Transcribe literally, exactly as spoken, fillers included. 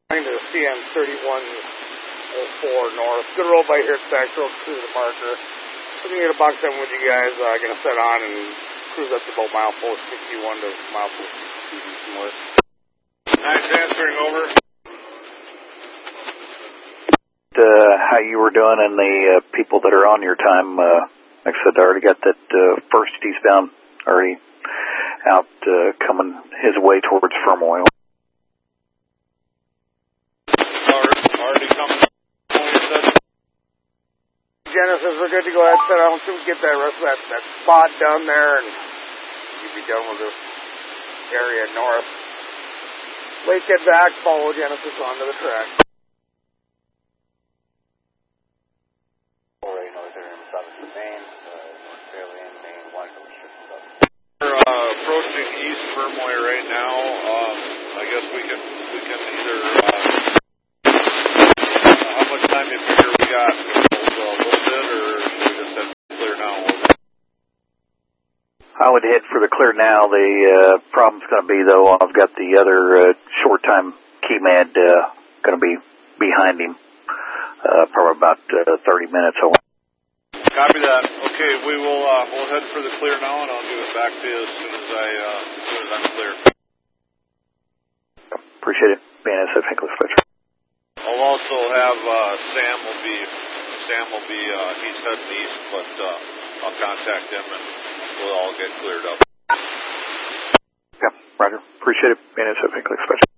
To C M thirty-one oh four north. Good road by here at Stack Road to the marker. So we can get a box seven with you guys. Uh, going to set on and cruise up to about mile post sixty-one to mile post sixty-two somewhere. Nine transferring over. Uh, how you were doing and the uh, people that are on your time. Uh, like I said, I already got that uh, first eastbound already out uh, coming his way towards Firmoil. Already coming. Genesis, we're good to go ahead and set on. So we get that rest of that, that spot down there and you'll be done with this area north. Wait, get back, follow Genesis onto the track. Already northern southern Maine, North Fairland, Maine, one restriction up. We're uh, approaching East Firmoy right now. Um, I guess we can we can either. Uh, How much time do you figure we got? A little bit, or should we just head clear now? I would head for the clear now. The uh, problem's going to be, though, I've got the other uh, short-time keyman uh, going to be behind him, uh, probably about uh, thirty minutes away. Copy that. Okay, we will uh, we'll head for the clear now, and I'll give it back to you as soon as I uh, as soon as I'm clear. Appreciate it. B N S F Hinkley Fletcher. I'll also have uh, Sam will be Sam will be uh, he's heading east, but uh, I'll contact him and we'll all get cleared up. Yeah, Roger. Appreciate it. B N S F Hinkley Fletcher.